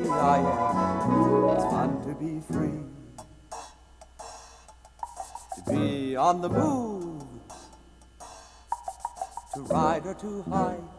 I am. It's fun to be free, to be on the move, to ride or to hike,